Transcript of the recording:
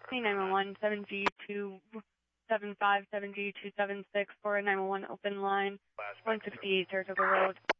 911, 7G275, 7G276 for a 911 open line, 168 Saratoga Road.